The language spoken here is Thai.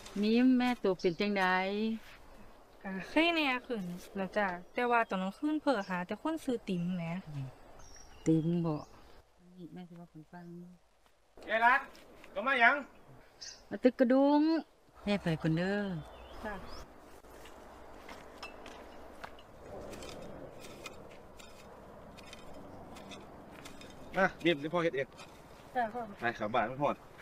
มีแม่ตัวเป็นจังไดก็เคยแหน่ขึ้นแล้วจ้ะแต่ว่าตอนกลางคืนเพ้อหาแต่คนซื้อติ๋มแหมติมบ่นี่แม่สิว่าเพิ่นฟังยายรัดก็มายังมาตึกกระดุงแม่ไปก่อนเด้อจ้ะมาเรียบพ่อเฮ็ดเองจ้ะพ่อไปขับบ้านไม่พอด